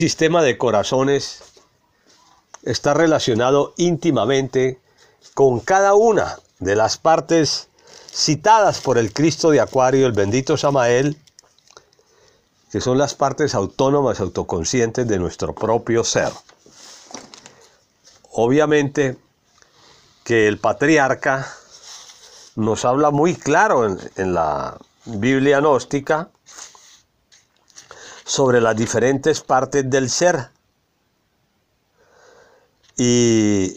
Sistema de corazones está relacionado íntimamente con cada una de las partes citadas por el Cristo de Acuario, el bendito Samael, que son las partes autónomas, autoconscientes de nuestro propio ser. Obviamente que el patriarca nos habla muy claro en la Biblia gnóstica sobre las diferentes partes del ser. Y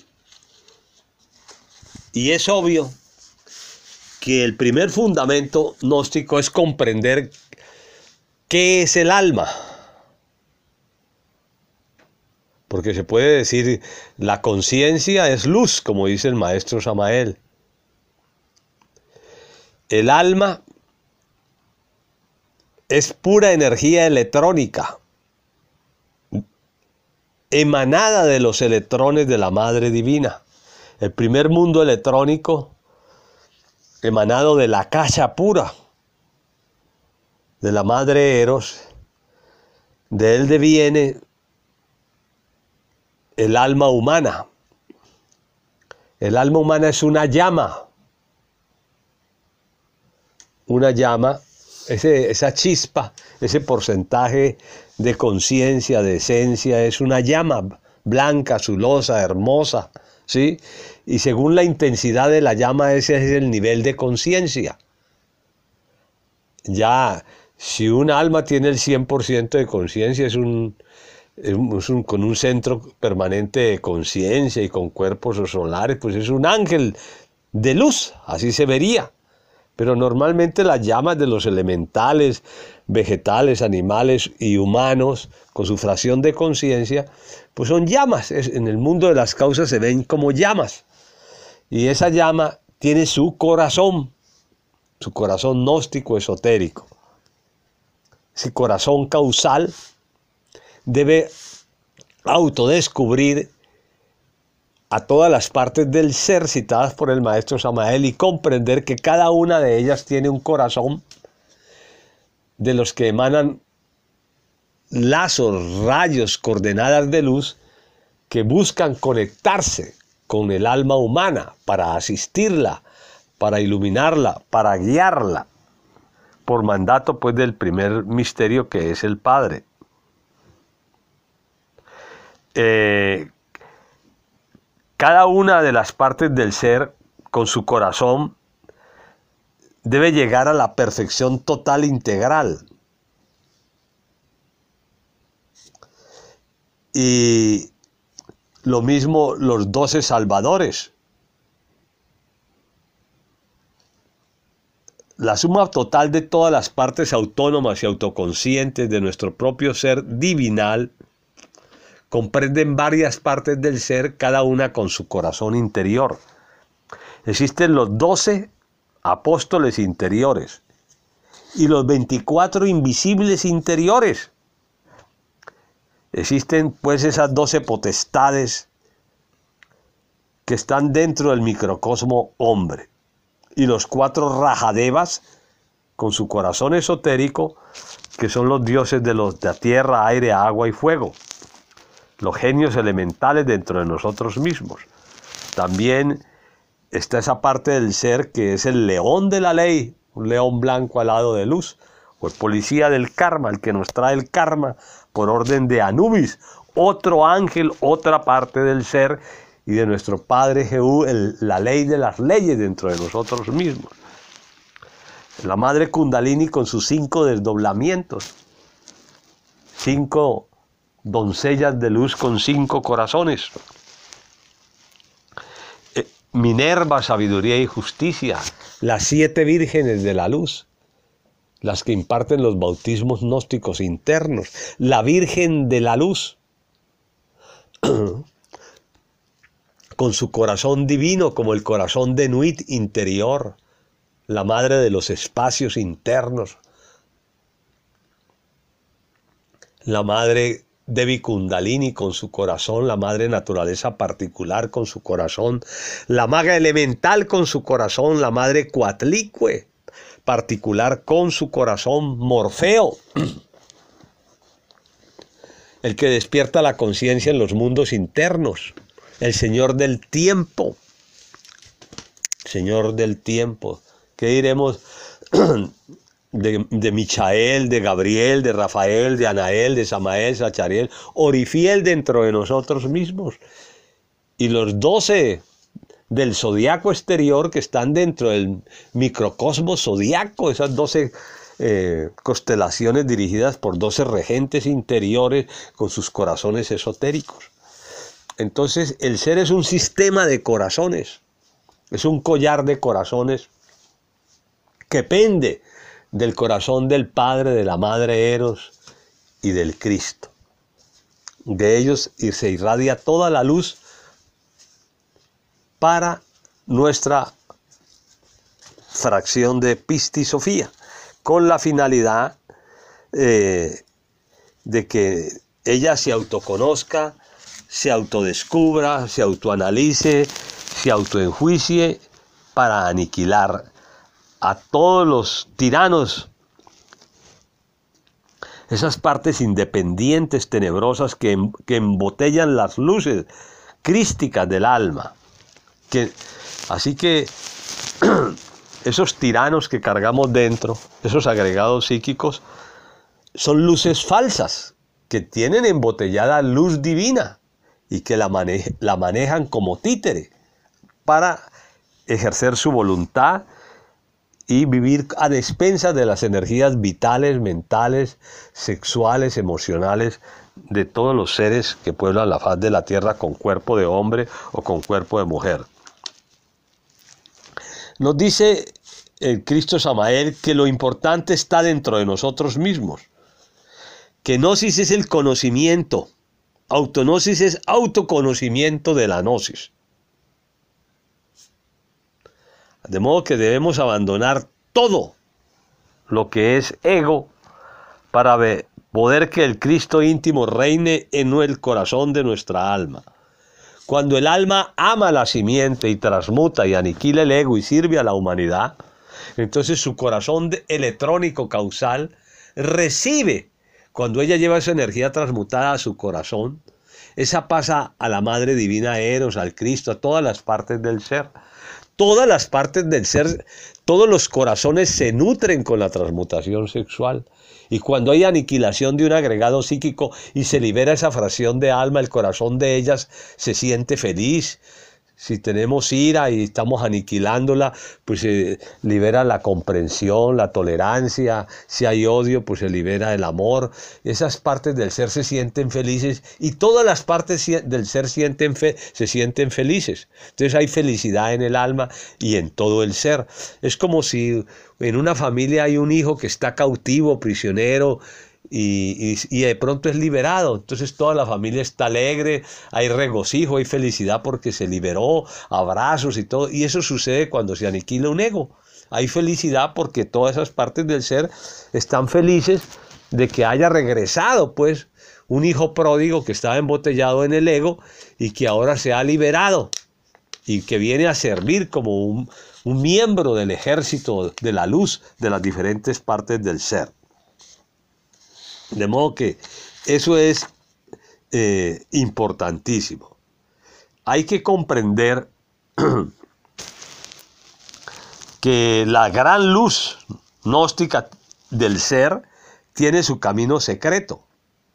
es obvio que el primer fundamento gnóstico es comprender qué es el alma. Porque se puede decir, la conciencia es luz, como dice el maestro Samael. El alma es pura energía electrónica, emanada de los electrones de la Madre Divina. El primer mundo electrónico, emanado de la cacha pura, de la Madre Eros, de él deviene el alma humana. El alma humana es una llama, esa chispa, ese porcentaje de conciencia, de esencia, es una llama blanca, azulosa, hermosa, ¿sí? Y según la intensidad de la llama, ese es el nivel de conciencia. Ya, si un alma tiene el 100% de conciencia, con un centro permanente de conciencia y con cuerpos solares, pues es un ángel de luz, así se vería. Pero normalmente las llamas de los elementales, vegetales, animales y humanos, con su fracción de conciencia, pues son llamas. En el mundo de las causas se ven como llamas. Y esa llama tiene su corazón gnóstico esotérico. Ese corazón causal debe autodescubrir a todas las partes del ser citadas por el maestro Samael y comprender que cada una de ellas tiene un corazón de los que emanan lazos, rayos, coordenadas de luz que buscan conectarse con el alma humana para asistirla, para iluminarla, para guiarla, por mandato pues del primer misterio que es el Padre. Cada una de las partes del ser, con su corazón, debe llegar a la perfección total integral. Y lo mismo los 12 salvadores. La suma total de todas las partes autónomas y autoconscientes de nuestro propio ser divinal comprenden varias partes del ser, cada una con su corazón interior. Existen los 12 apóstoles interiores y los 24 invisibles interiores. Existen pues esas 12 potestades que están dentro del microcosmo hombre. Y los 4 Rajadevas, con su corazón esotérico, que son los dioses de la tierra, aire, agua y fuego. Los genios elementales dentro de nosotros mismos. También está esa parte del ser que es el león de la ley, un león blanco alado de luz, o el policía del karma, el que nos trae el karma por orden de Anubis, otro ángel, otra parte del ser y de nuestro Padre Jehú, la ley de las leyes dentro de nosotros mismos. La Madre Kundalini con sus 5 desdoblamientos, 5 doncellas de luz con 5 corazones. Minerva, sabiduría y justicia, las 7 vírgenes de la luz, las que imparten los bautismos gnósticos internos, la Virgen de la Luz, con su corazón divino como el corazón de Nuit interior, la madre de los espacios internos, la madre Devi Kundalini con su corazón, la madre naturaleza particular con su corazón, la maga elemental con su corazón, la madre Coatlicue particular con su corazón, Morfeo, el que despierta la conciencia en los mundos internos, el Señor del tiempo. Señor del tiempo. ¿Qué diremos de Michael, de Gabriel, de Rafael, de Anael, de Samael, Zachariel, Orifiel dentro de nosotros mismos? Y los 12 del zodiaco exterior que están dentro del microcosmos zodiaco, esas 12 constelaciones dirigidas por 12 regentes interiores con sus corazones esotéricos. Entonces el ser es un sistema de corazones, es un collar de corazones que pende del corazón del Padre, de la Madre Eros y del Cristo. De ellos se irradia toda la luz para nuestra fracción de Pistisofía, con la finalidad de que ella se autoconozca, se autodescubra, se autoanalice, se autoenjuicie para aniquilar a todos los tiranos, esas partes independientes, tenebrosas que embotellan las luces crísticas del alma. Así que esos tiranos que cargamos dentro, esos agregados psíquicos, son luces falsas que tienen embotellada luz divina y que la manejan como títere para ejercer su voluntad y vivir a despensas de las energías vitales, mentales, sexuales, emocionales de todos los seres que pueblan la faz de la tierra con cuerpo de hombre o con cuerpo de mujer. Nos dice el Cristo Samael que lo importante está dentro de nosotros mismos, que gnosis es el conocimiento, autognosis es autoconocimiento de la gnosis. De modo que debemos abandonar todo lo que es ego para poder que el Cristo íntimo reine en el corazón de nuestra alma. Cuando el alma ama la simiente y transmuta y aniquila el ego y sirve a la humanidad, entonces su corazón electrónico causal recibe, cuando ella lleva esa energía transmutada a su corazón, esa pasa a la Madre Divina Eros, al Cristo, a todas las partes del ser. Todas las partes del ser, todos los corazones se nutren con la transmutación sexual. Y cuando hay aniquilación de un agregado psíquico y se libera esa fracción de alma, el corazón de ellas se siente feliz. Si tenemos ira y estamos aniquilándola, pues se libera la comprensión, la tolerancia. Si hay odio, pues se libera el amor. Esas partes del ser se sienten felices y todas las partes del ser se sienten felices. Entonces hay felicidad en el alma y en todo el ser. Es como si en una familia hay un hijo que está cautivo, prisionero, y de pronto es liberado. Entonces toda la familia está alegre, hay regocijo, hay felicidad porque se liberó, abrazos y todo. Y eso sucede cuando se aniquila un ego. Hay felicidad porque todas esas partes del ser están felices de que haya regresado, pues, un hijo pródigo que estaba embotellado en el ego y que ahora se ha liberado y que viene a servir como un miembro del ejército de la luz de las diferentes partes del ser. De modo que eso es importantísimo. Hay que comprender que la gran luz gnóstica del ser tiene su camino secreto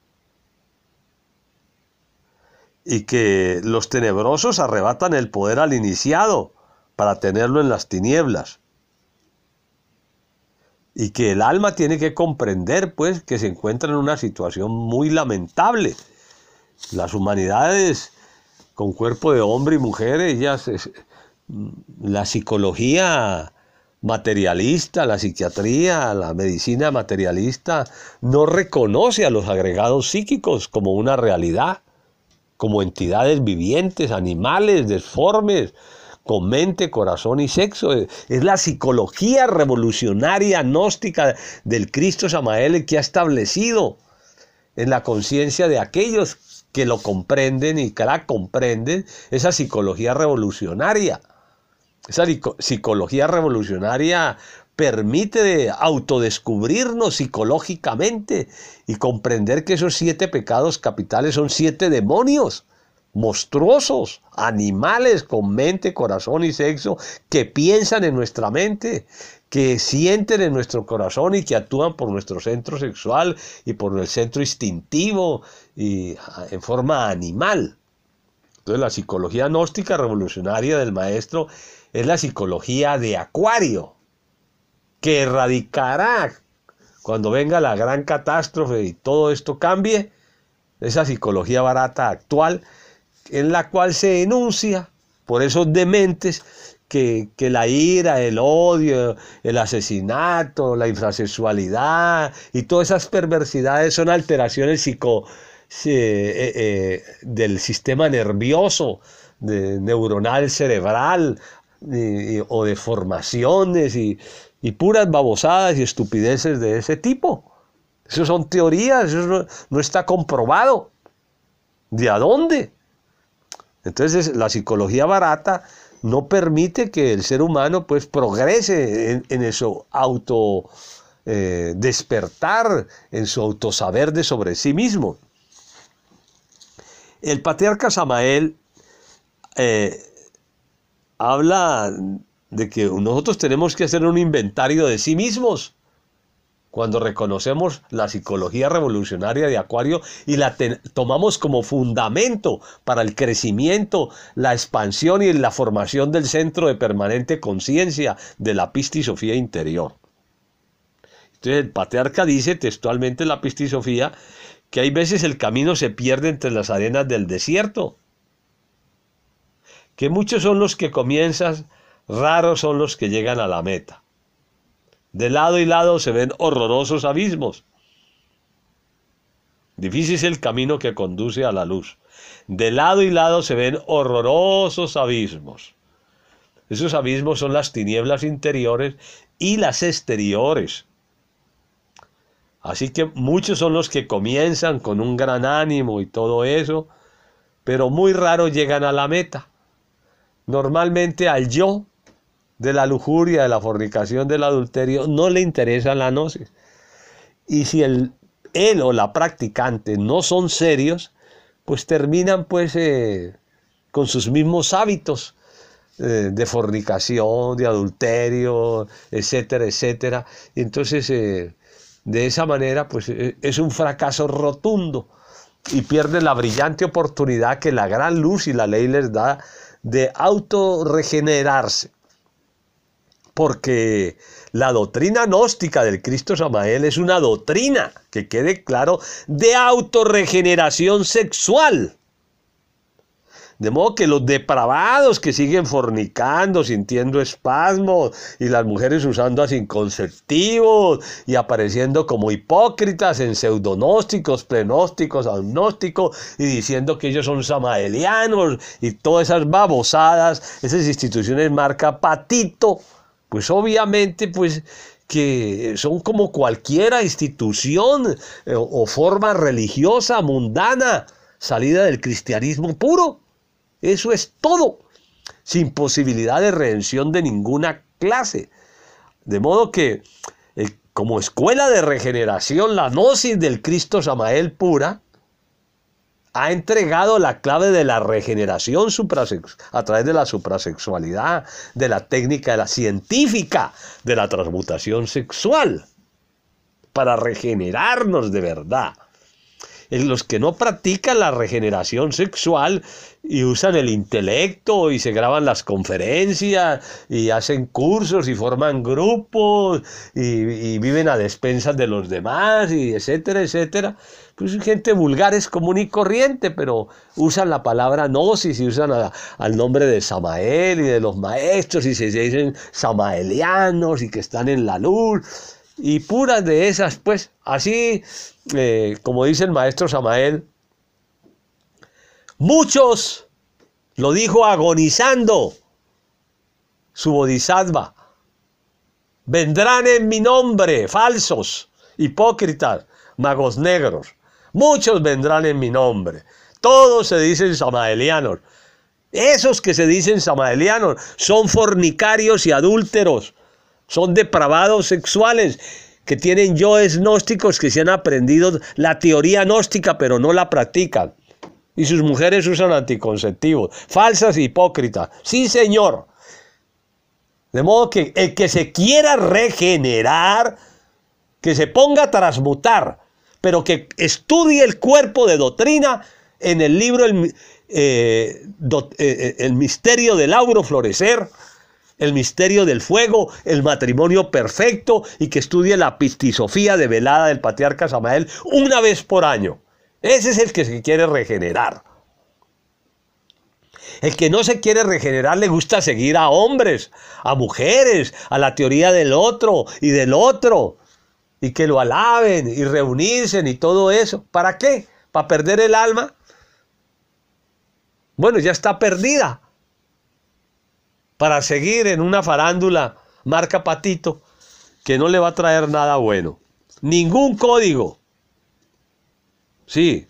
y que los tenebrosos arrebatan el poder al iniciado para tenerlo en las tinieblas. Y que el alma tiene que comprender, pues, que se encuentra en una situación muy lamentable. Las humanidades con cuerpo de hombre y mujer, la psicología materialista, la psiquiatría, la medicina materialista, no reconoce a los agregados psíquicos como una realidad, como entidades vivientes, animales, deformes, con mente, corazón y sexo. Es la psicología revolucionaria gnóstica del Cristo Samael que ha establecido en la conciencia de aquellos que lo comprenden y que la comprenden, esa psicología revolucionaria. Esa psicología revolucionaria permite autodescubrirnos psicológicamente y comprender que esos 7 pecados capitales son 7 demonios monstruosos, animales con mente, corazón y sexo, que piensan en nuestra mente, que sienten en nuestro corazón y que actúan por nuestro centro sexual y por el centro instintivo y en forma animal. Entonces la psicología gnóstica revolucionaria del maestro es la psicología de Acuario, que erradicará cuando venga la gran catástrofe y todo esto cambie, esa psicología barata actual, en la cual se enuncia por esos dementes que la ira, el odio, el asesinato, la infrasexualidad y todas esas perversidades son alteraciones del sistema nervioso, neuronal cerebral, o deformaciones y puras babosadas y estupideces de ese tipo. Eso son teorías, eso no está comprobado. ¿De a dónde? Entonces la psicología barata no permite que el ser humano pues progrese en eso despertar, en su autosaber de sobre sí mismo. El patriarca Samael habla de que nosotros tenemos que hacer un inventario de sí mismos cuando reconocemos la psicología revolucionaria de Acuario y la tomamos como fundamento para el crecimiento, la expansión y la formación del centro de permanente conciencia de la pistisofía interior. Entonces el patriarca dice textualmente en la pistisofía que hay veces el camino se pierde entre las arenas del desierto, que muchos son los que comienzan, raros son los que llegan a la meta. De lado y lado se ven horrorosos abismos. Difícil es el camino que conduce a la luz. De lado y lado se ven horrorosos abismos. Esos abismos son las tinieblas interiores y las exteriores. Así que muchos son los que comienzan con un gran ánimo y todo eso, pero muy raros llegan a la meta. Normalmente al yo de la lujuria, de la fornicación, del adulterio, no le interesa la gnosis. Y si él o la practicante no son serios, pues terminan pues con sus mismos hábitos de fornicación, de adulterio, etcétera, etcétera. Y entonces de esa manera pues es un fracaso rotundo y pierden la brillante oportunidad que la gran luz y la ley les da de autorregenerarse. Porque la doctrina gnóstica del Cristo Samael es una doctrina, que quede claro, de autorregeneración sexual. De modo que los depravados que siguen fornicando, sintiendo espasmos, y las mujeres usando anticonceptivos y apareciendo como hipócritas en pseudonósticos, prenósticos, agnósticos, y diciendo que ellos son samaelianos, y todas esas babosadas, esas instituciones marca patito, pues obviamente pues que son como cualquier institución o forma religiosa mundana salida del cristianismo puro. Eso es todo, sin posibilidad de redención de ninguna clase. De modo que como escuela de regeneración, la gnosis del Cristo Samael pura ha entregado la clave de la regeneración a través de la suprasexualidad, de la técnica de la científica, de la transmutación sexual, para regenerarnos de verdad. Los que no practican la regeneración sexual y usan el intelecto y se graban las conferencias y hacen cursos y forman grupos y viven a despensas de los demás y etcétera, etcétera, pues gente vulgar, es común y corriente, pero usan la palabra gnosis y usan al nombre de Samael y de los maestros y se dicen samaelianos y que están en la luz. Y puras de esas, pues, así como dice el maestro Samael, muchos, lo dijo agonizando su bodhisattva, vendrán en mi nombre, falsos, hipócritas, magos negros, muchos vendrán en mi nombre, todos se dicen samaelianos. Esos que se dicen samaelianos son fornicarios y adúlteros, Son depravados sexuales que tienen yoes gnósticos que se han aprendido la teoría gnóstica pero no la practican. Y sus mujeres usan anticonceptivos. Falsas e hipócritas. Sí, señor. De modo que el que se quiera regenerar, que se ponga a transmutar, pero que estudie el cuerpo de doctrina en el libro El misterio del auro florecer, el misterio del fuego, el matrimonio perfecto, y que estudie la pistisofía develada del patriarca Samael una vez por año. Ese es el que se quiere regenerar. El que no se quiere regenerar le gusta seguir a hombres, a mujeres, a la teoría del otro y del otro, y que lo alaben y reunirse y todo eso. ¿Para qué? ¿Para perder el alma? Bueno, ya está perdida. Para seguir en una farándula marca Patito que no le va a traer nada bueno. Ningún código. Sí.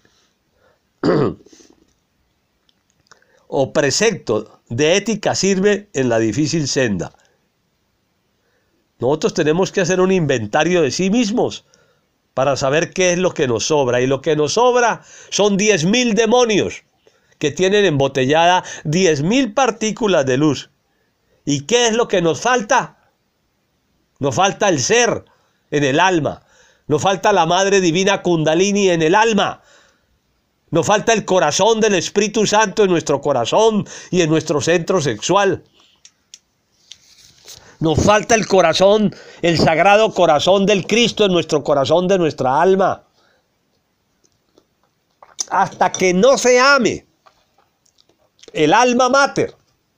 O precepto de ética sirve en la difícil senda. Nosotros tenemos que hacer un inventario de sí mismos para saber qué es lo que nos sobra. Y lo que nos sobra son 10.000 demonios que tienen embotellada 10.000 partículas de luz. ¿Y qué es lo que nos falta? Nos falta el ser en el alma. Nos falta la Madre Divina Kundalini en el alma. Nos falta el corazón del Espíritu Santo en nuestro corazón y en nuestro centro sexual. Nos falta el corazón, el sagrado corazón del Cristo en nuestro corazón de nuestra alma. Hasta que no se ame el alma mater,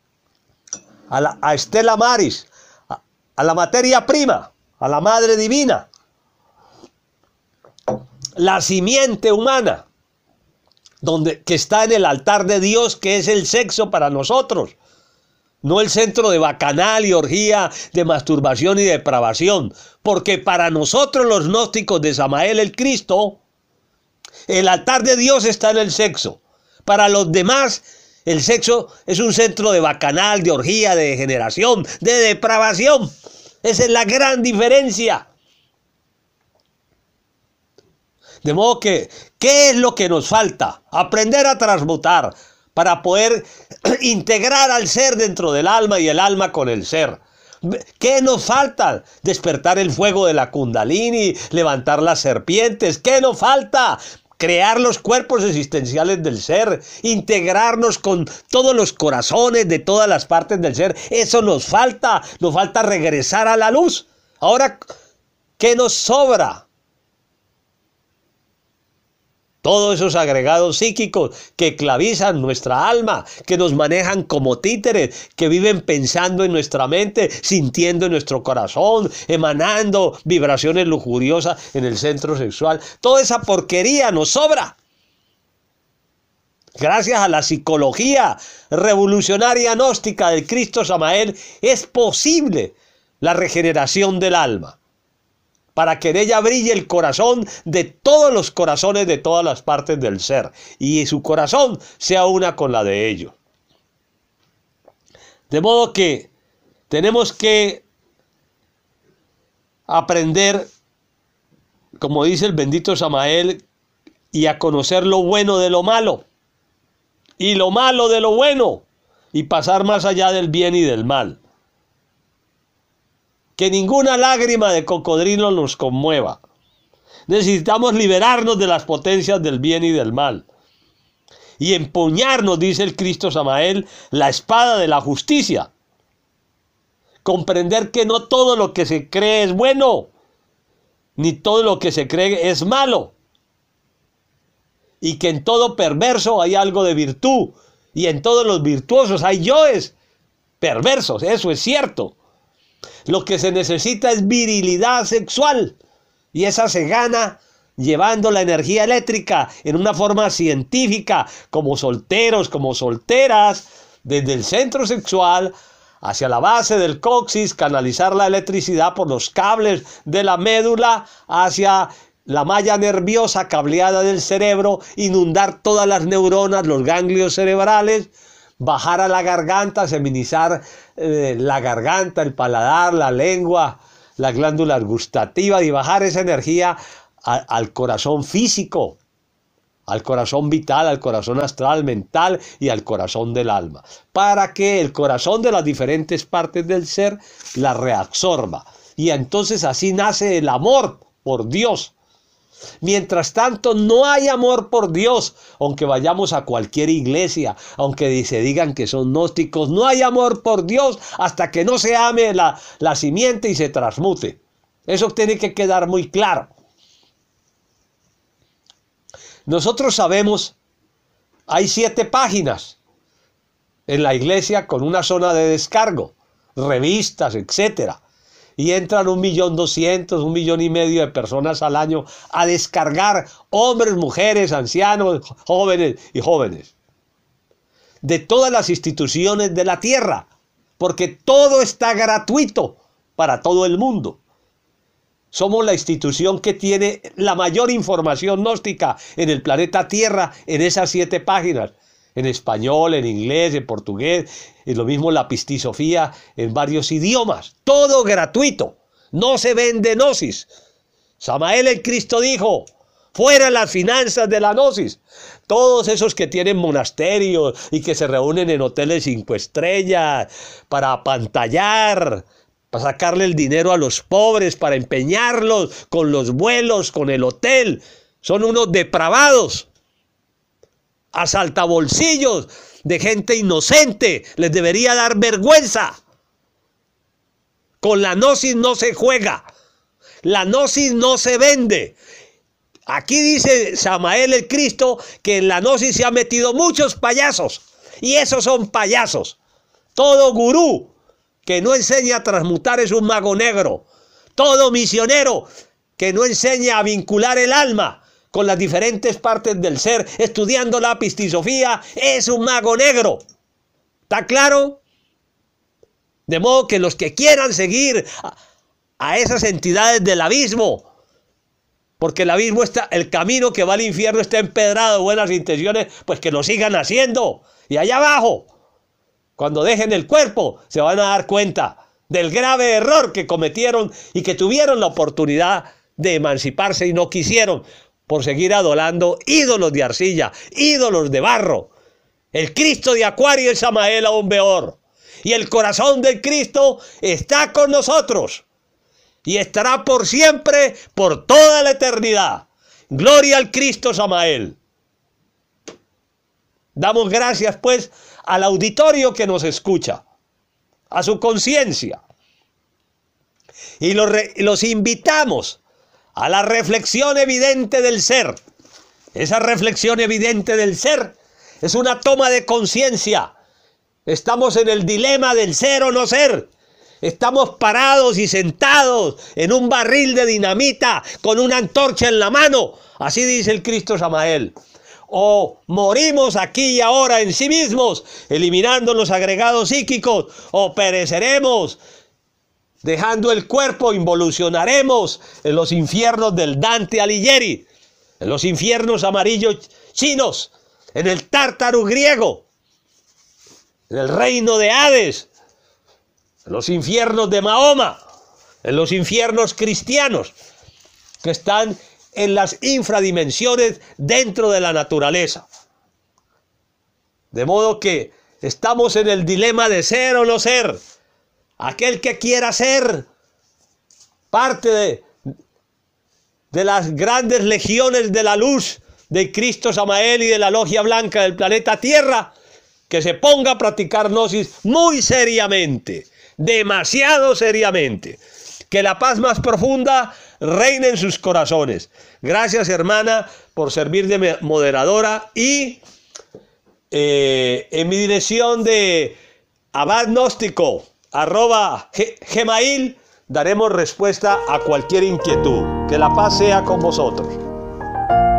a Estela Maris, a la materia prima, a la Madre Divina, la simiente humana, que está en el altar de Dios, que es el sexo para nosotros, no el centro de bacanal y orgía, de masturbación y depravación, porque para nosotros los gnósticos de Samael el Cristo, el altar de Dios está en el sexo. Para los demás, el sexo es un centro de bacanal, de orgía, de degeneración, de depravación. Esa es la gran diferencia. De modo que, ¿qué es lo que nos falta? Aprender a transmutar para poder integrar al ser dentro del alma y el alma con el ser. ¿Qué nos falta? Despertar el fuego de la Kundalini, levantar las serpientes. ¿Qué nos falta? Crear los cuerpos existenciales del ser, integrarnos con todos los corazones de todas las partes del ser. Eso nos falta regresar a la luz. Ahora, ¿qué nos sobra? Todos esos agregados psíquicos que esclavizan nuestra alma, que nos manejan como títeres, que viven pensando en nuestra mente, sintiendo en nuestro corazón, emanando vibraciones lujuriosas en el centro sexual. Toda esa porquería nos sobra. Gracias a la psicología revolucionaria gnóstica del Cristo Samael, es posible la regeneración del alma, para que en ella brille el corazón de todos los corazones de todas las partes del ser, y su corazón sea una con la de ellos. De modo que tenemos que aprender, como dice el bendito Samael, y a conocer lo bueno de lo malo, y lo malo de lo bueno, y pasar más allá del bien y del mal. Que ninguna lágrima de cocodrilo nos conmueva. Necesitamos liberarnos de las potencias del bien y del mal. Y empuñarnos, dice el Cristo Samael, la espada de la justicia. Comprender que no todo lo que se cree es bueno, ni todo lo que se cree es malo. Y que en todo perverso hay algo de virtud. Y en todos los virtuosos hay yoes perversos, eso es cierto. Lo que se necesita es virilidad sexual, y esa se gana llevando la energía eléctrica en una forma científica, como solteros, como solteras, desde el centro sexual hacia la base del coxis, canalizar la electricidad por los cables de la médula hacia la malla nerviosa cableada del cerebro, inundar todas las neuronas, los ganglios cerebrales, bajar a la garganta, feminizar la garganta, el paladar, la lengua, las glándulas gustativas, y bajar esa energía al corazón físico, al corazón vital, al corazón astral, mental y al corazón del alma, para que el corazón de las diferentes partes del ser la reabsorba. Y entonces así nace el amor por Dios. Mientras tanto, no hay amor por Dios, aunque vayamos a cualquier iglesia, aunque se digan que son gnósticos, no hay amor por Dios hasta que no se ame la simiente y se transmute. Eso tiene que quedar muy claro. Nosotros sabemos, hay 7 páginas en la iglesia con una zona de descargo, revistas, etcétera. Y entran 1.200.000, 1,5 millones de personas al año a descargar, hombres, mujeres, ancianos, jóvenes y jóvenes, de todas las instituciones de la tierra, porque todo está gratuito para todo el mundo. Somos la institución que tiene la mayor información gnóstica en el planeta Tierra, en esas 7 páginas. En español, en inglés, en portugués, y lo mismo la pistisofía en varios idiomas. Todo gratuito. No se vende gnosis. Samael el Cristo dijo, fuera las finanzas de la gnosis. Todos esos que tienen monasterios y que se reúnen en hoteles 5 estrellas para apantallar, para sacarle el dinero a los pobres, para empeñarlos con los vuelos, con el hotel, son unos depravados. Asaltabolsillos de gente inocente, les debería dar vergüenza. Con la gnosis no se juega, la gnosis no se vende. Aquí dice Samael el Cristo que en la gnosis se han metido muchos payasos, y esos son payasos. Todo gurú que no enseña a transmutar es un mago negro. Todo misionero que no enseña a vincular el alma con las diferentes partes del ser, estudiando la pistisofía, es un mago negro. ¿Está claro? De modo que los que quieran seguir a esas entidades del abismo, porque el abismo está, el camino que va al infierno está empedrado de buenas intenciones, pues que lo sigan haciendo. Y allá abajo, cuando dejen el cuerpo, se van a dar cuenta del grave error que cometieron y que tuvieron la oportunidad de emanciparse y no quisieron, por seguir adorando ídolos de arcilla, ídolos de barro. El Cristo de Acuario es Samael aún peor. Y el corazón del Cristo está con nosotros. Y estará por siempre, por toda la eternidad. Gloria al Cristo Samael. Damos gracias pues al auditorio que nos escucha, a su conciencia. Y los invitamos a la reflexión evidente del ser. Esa reflexión evidente del ser es una toma de conciencia. Estamos en el dilema del ser o no ser. Estamos parados y sentados en un barril de dinamita con una antorcha en la mano. Así dice el Cristo Samael. O morimos aquí y ahora en sí mismos, eliminando los agregados psíquicos, o pereceremos dejando el cuerpo, involucionaremos en los infiernos del Dante Alighieri, en los infiernos amarillos chinos, en el Tártaro griego, en el reino de Hades, en los infiernos de Mahoma, en los infiernos cristianos, que están en las infradimensiones dentro de la naturaleza. De modo que estamos en el dilema de ser o no ser. Aquel que quiera ser parte de las grandes legiones de la luz de Cristo Samael y de la logia blanca del planeta Tierra, que se ponga a practicar gnosis muy seriamente, demasiado seriamente. Que la paz más profunda reine en sus corazones. Gracias, hermana, por servir de moderadora, y en mi dirección de abadgnóstico@gmail daremos respuesta a cualquier inquietud. Que la paz sea con vosotros.